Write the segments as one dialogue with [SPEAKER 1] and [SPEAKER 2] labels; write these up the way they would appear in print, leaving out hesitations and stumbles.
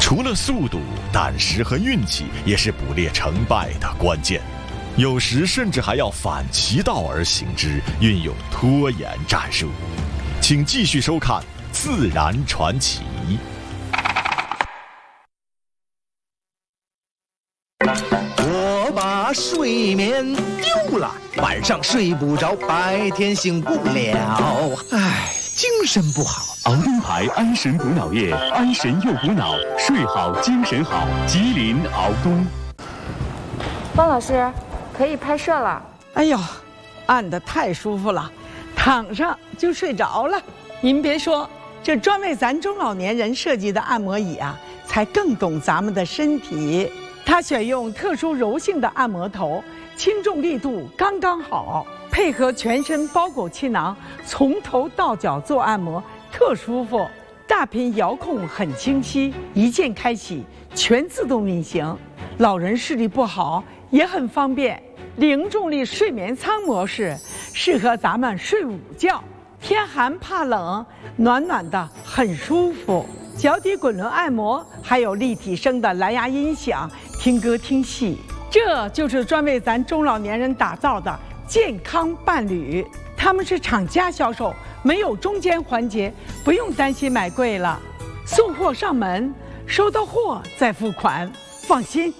[SPEAKER 1] 除了速度，胆识和运气也是捕猎成败的关键。有时甚至还要反其道而行之，运用拖延战术。请继续收看《自然传奇》。
[SPEAKER 2] 我把睡眠丢了，晚上睡不着，白天醒不了，唉，精神不好。
[SPEAKER 3] 熬东牌安神补脑液，安神又补脑，睡好精神好。吉林熬东。
[SPEAKER 4] 汪老师，可以拍摄了。
[SPEAKER 5] 哎呦，按得太舒服了，躺上就睡着了。您别说，这专为咱中老年人设计的按摩椅啊，才更懂咱们的身体。它选用特殊柔性的按摩头，轻重力度刚刚好，配合全身包裹气囊，从头到脚做按摩特舒服。大屏遥控很清晰，一键开启，全自动运行。老人视力不好也很方便。零重力睡眠舱模式适合咱们睡午觉，天寒怕冷，暖暖的很舒服。脚底滚轮按摩，还有立体声的蓝牙音响，听歌听戏。这就是专为咱中老年人打造的健康伴侣。他们是厂家销售，没有中间环节，不用担心买贵了。送货上门，收到货再付款，放心。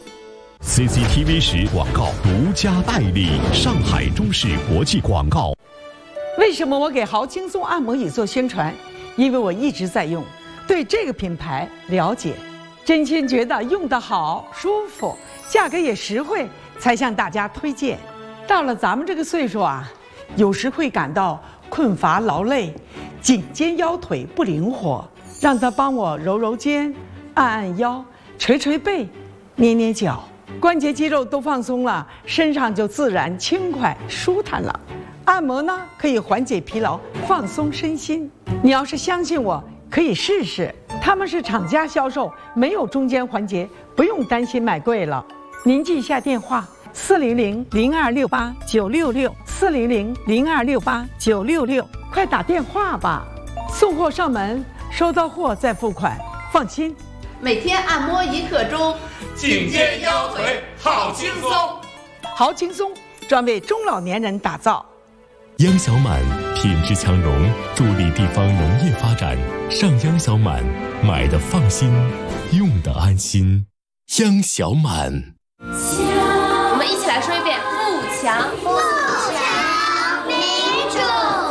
[SPEAKER 3] CCTV 10广告独家代理，上海中视国际广告。
[SPEAKER 5] 为什么我给豪轻松按摩椅做宣传？因为我一直在用，对这个品牌了解，真心觉得用得好、舒服，价格也实惠，才向大家推荐。到了咱们这个岁数啊，有时会感到困乏劳累，颈肩腰腿不灵活，让他帮我揉揉肩、按按腰、捶捶背、捏捏脚，关节肌肉都放松了，身上就自然轻快舒坦了。按摩呢，可以缓解疲劳，放松身心。你要是相信我，可以试试。他们是厂家销售，没有中间环节，不用担心买贵了。您记一下电话：400-0268-966，400-0268-966，快打电话吧。送货上门，收到货再付款，放心。
[SPEAKER 6] 每天按摩1刻钟，
[SPEAKER 7] 颈肩腰腿好轻松。
[SPEAKER 5] 好轻松，专为中老年人打造。
[SPEAKER 3] 央小满品质强农，助力地方农业发展。上央小满，买的放心，用的安心。央小满。
[SPEAKER 6] 我们一起来说一遍：富强。